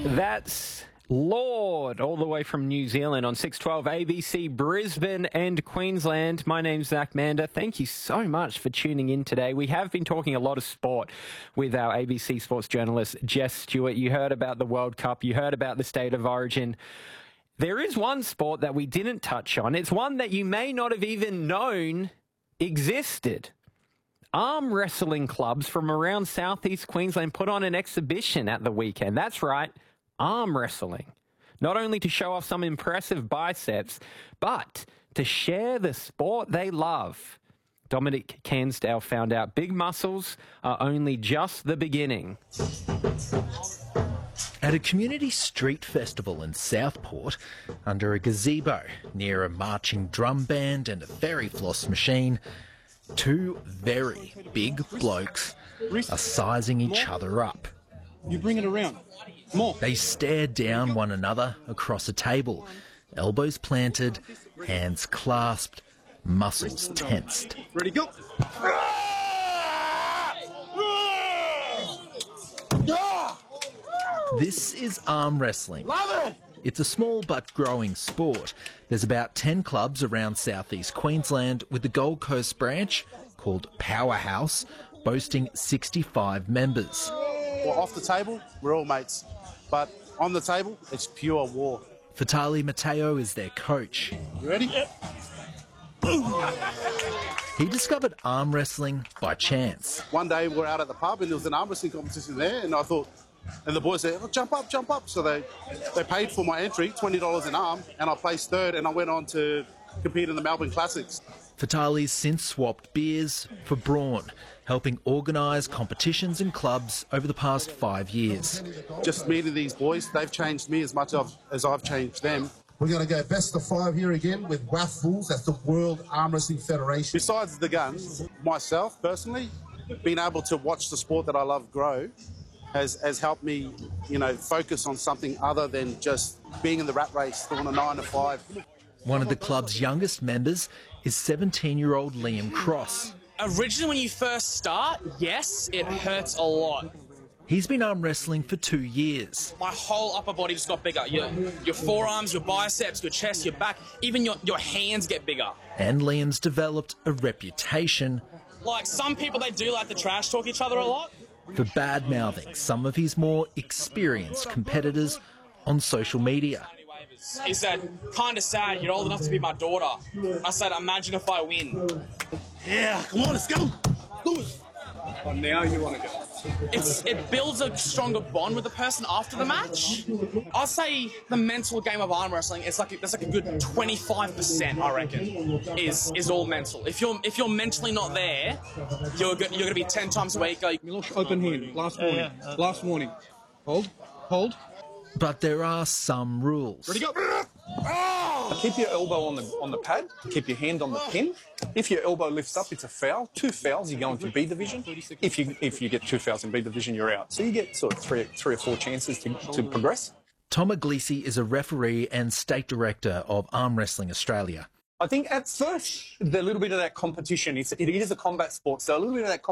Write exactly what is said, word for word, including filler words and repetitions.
That's Lord, all the way from New Zealand on six twelve A B C Brisbane and Queensland. My name's Zach Mander. Thank you so much for tuning in today. We have been talking a lot of sport with our A B C sports journalist, Jess Stewart. You heard about the World Cup. You heard about the State of Origin. There is one sport that we didn't touch on. It's one that you may not have even known existed. Arm wrestling clubs from around southeast Queensland put on an exhibition at the weekend. That's right, arm wrestling. Not only to show off some impressive biceps, but to share the sport they love. Dominic Cansdale found out big muscles are only just the beginning. At a community street festival in Southport, under a gazebo near a marching drum band and a fairy floss machine, two very big blokes are sizing each other up. You bring it around. More. They stare down one another across a table, elbows planted, hands clasped, muscles tensed. Ready, go. This is arm wrestling. Love it. It's a small but growing sport. There's about ten clubs around southeast Queensland, with the Gold Coast branch, called Powerhouse, boasting sixty-five members. Well, off the table, we're all mates. But on the table, it's pure war. Vitali Matteo is their coach. You ready? Yep. He discovered arm wrestling by chance. One day we're out at the pub and there was an arm wrestling competition there, and I thought, and the boys said, oh, jump up, jump up. So they, they paid for my entry, twenty dollars an arm, and I placed third, and I went on to compete in the Melbourne Classics. Vitali's since swapped beers for brawn, helping organise competitions and clubs over the past five years. Just meeting these boys, they've changed me as much as I've changed them. We're going to go best of five here again with W A F Fools. That's the World Arm Wrestling Federation. Besides the guns, myself personally, being able to watch the sport that I love grow has, has helped me, you know, focus on something other than just being in the rat race doing a nine to five. One of the club's youngest members is seventeen-year-old Liam Cross. Originally, when you first start, yes, it hurts a lot. He's been arm wrestling for two years. My whole upper body just got bigger. Your, your forearms, your biceps, your chest, your back, even your, your hands get bigger. And Liam's developed a reputation. Like, some people, they do like to trash talk each other a lot. For bad-mouthing some of his more experienced competitors on social media. He said, kind of sad, you're old enough to be my daughter. I said, imagine if I win. Yeah, come on, let's go. Do it. Oh, now you want to go. It's, it builds a stronger bond with the person after the match. I'd say the mental game of arm wrestling, it's like there's like a good twenty-five percent, I reckon, is is all mental. If you're if you're mentally not there, you're go, you're going to be ten times weaker. Milosh, open hand. Last warning. Yeah, yeah. Last warning. Hold. Hold. But there are some rules. Ready, go. Keep your elbow on the on the pad. Keep your hand on the pin. If your elbow lifts up, it's a foul. Two fouls, you go into B division. If you if you get two fouls in B division, you're out. So you get sort of three three or four chances to, to progress. Tom Aglisi is a referee and state director of Arm Wrestling Australia. I think at first, the little bit of that competition, it's, it is a combat sport, so a little bit of that